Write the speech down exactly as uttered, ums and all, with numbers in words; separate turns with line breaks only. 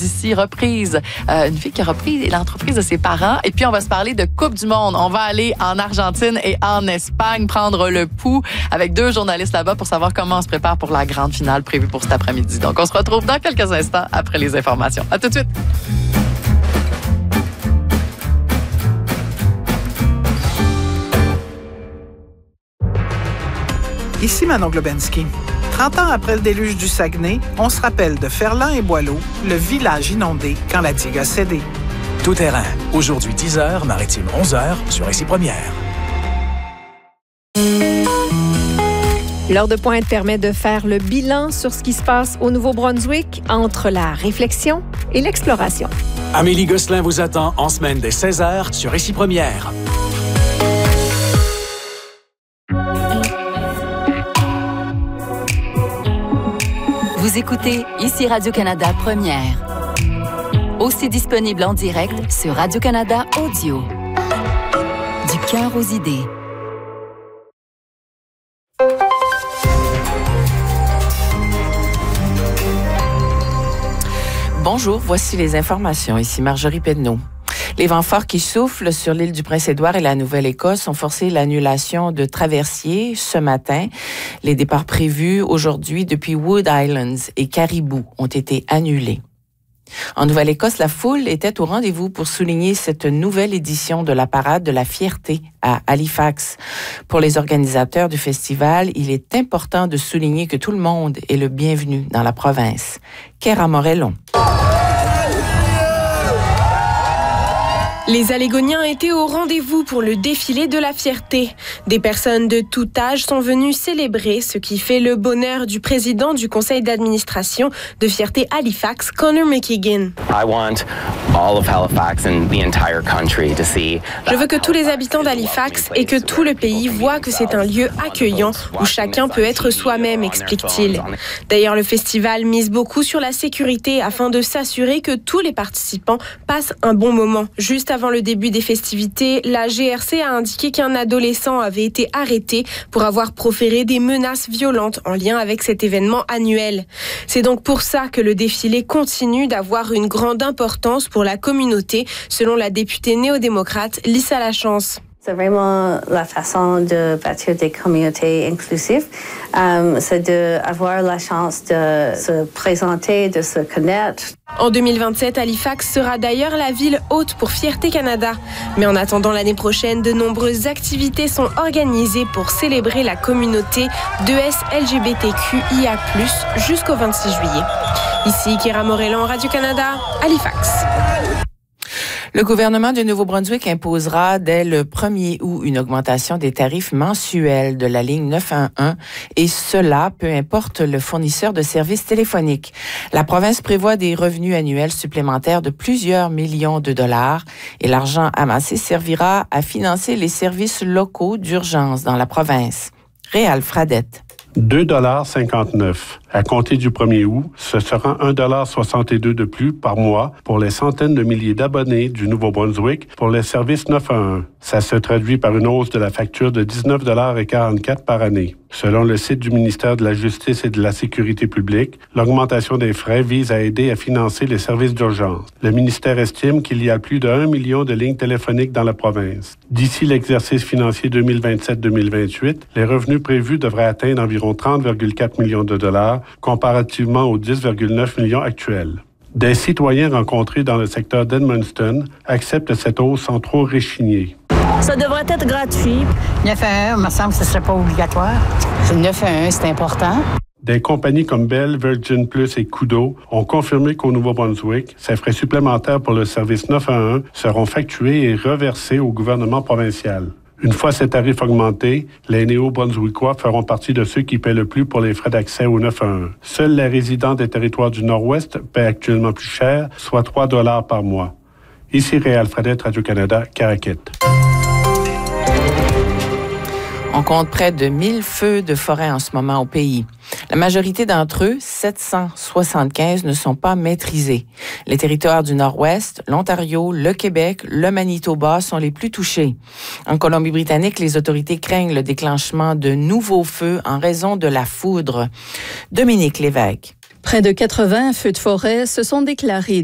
d'ici, reprise. Euh, une fille qui a repris l'entreprise de ses parents. Et puis, on va se parler de Coupe du Monde. On va aller en Argentine et en Espagne prendre le pouls avec deux journalistes là-bas pour savoir comment on se prépare pour la grande finale prévue pour cet après-midi. Donc, on se retrouve dans quelques instants après les informations. À tout de suite.
Ici Manon Globensky. trente ans après le déluge du Saguenay, on se rappelle de Ferland et Boileau, le village inondé quand la digue a cédé.
Tout terrain. Aujourd'hui dix heures, maritime onze heures sur Ici Première.
L'heure de pointe permet de faire le bilan sur ce qui se passe au Nouveau-Brunswick entre la réflexion et l'exploration.
Amélie Gosselin vous attend en semaine dès seize heures sur Ici Première.
Vous écoutez Ici Radio-Canada Première. Aussi disponible en direct sur Radio-Canada Audio. Du cœur aux idées.
Bonjour, voici les informations. Ici Marjorie Pedneau. Les vents forts qui soufflent sur l'île du Prince-Édouard et la Nouvelle-Écosse ont forcé l'annulation de traversiers ce matin. Les départs prévus aujourd'hui depuis Wood Islands et Caribou ont été annulés. En Nouvelle-Écosse, la foule était au rendez-vous pour souligner cette nouvelle édition de la Parade de la Fierté à Halifax. Pour les organisateurs du festival, il est important de souligner que tout le monde est le bienvenu dans la province. Kéra Morellon.
Les Allégoniens étaient au rendez-vous pour le défilé de la fierté. Des personnes de tout âge sont venues célébrer ce qui fait le bonheur du président du conseil d'administration de Fierté Halifax, Connor McKagan.
I want all of Halifax and the entire country to see.
Je veux que tous les habitants d'Halifax et que tout le pays voient que c'est un lieu accueillant où chacun peut être soi-même, explique-t-il. D'ailleurs, le festival mise beaucoup sur la sécurité afin de s'assurer que tous les participants passent un bon moment. Juste avant le début des festivités, la G R C a indiqué qu'un adolescent avait été arrêté pour avoir proféré des menaces violentes en lien avec cet événement annuel. C'est donc pour ça que le défilé continue d'avoir une grande importance pour la communauté, selon la députée néo-démocrate Lisa Lachance.
C'est vraiment la façon de bâtir des communautés inclusives. Um, c'est d'avoir la chance de se présenter, de se connaître.
En deux mille vingt-sept, Halifax sera d'ailleurs la ville hôte pour Fierté Canada. Mais en attendant l'année prochaine, de nombreuses activités sont organisées pour célébrer la communauté deux S L G B T Q I A plus, jusqu'au vingt-six juillet. Ici, Kéra Morellon, Radio-Canada, Halifax.
Le gouvernement du Nouveau-Brunswick imposera dès le premier août une augmentation des tarifs mensuels de la ligne neuf un un et cela, peu importe le fournisseur de services téléphoniques. La province prévoit des revenus annuels supplémentaires de plusieurs millions de dollars et l'argent amassé servira à financer les services locaux d'urgence dans la province. Réal Fradette.
deux dollars cinquante-neuf. À compter du premier août, ce sera un dollar soixante-deux de plus par mois pour les centaines de milliers d'abonnés du Nouveau-Brunswick pour les services neuf un un. Ça se traduit par une hausse de la facture de dix-neuf dollars quarante-quatre par année. Selon le site du ministère de la Justice et de la Sécurité publique, l'augmentation des frais vise à aider à financer les services d'urgence. Le ministère estime qu'il y a plus de un million de lignes téléphoniques dans la province. D'ici l'exercice financier deux mille vingt-sept deux mille vingt-huit, les revenus prévus devraient atteindre environ trente virgule quatre millions de dollars, comparativement aux dix virgule neuf millions actuels. Des citoyens rencontrés dans le secteur d'Edmundston acceptent cette hausse sans trop réchigner.
Ça devrait être gratuit.
neuf un un, il me semble que ce ne serait pas obligatoire.
Le neuf un un, c'est important.
Des compagnies comme Bell, Virgin Plus et Koodo ont confirmé qu'au Nouveau-Brunswick, ces frais supplémentaires pour le service neuf un un seront facturés et reversés au gouvernement provincial. Une fois ces tarifs augmentés, les Néo-Brunswickois feront partie de ceux qui paient le plus pour les frais d'accès au neuf un un. Seuls les résidents des territoires du Nord-Ouest paient actuellement plus cher, soit trois dollars par mois. Ici Réal Fradette, Radio-Canada, Caraquet.
On compte près de mille feux de forêt en ce moment au pays. La majorité d'entre eux, sept cent soixante-quinze, ne sont pas maîtrisés. Les territoires du Nord-Ouest, l'Ontario, le Québec, le Manitoba sont les plus touchés. En Colombie-Britannique, les autorités craignent le déclenchement de nouveaux feux en raison de la foudre. Dominique Lévesque.
Près de quatre-vingts feux de forêt se sont déclarés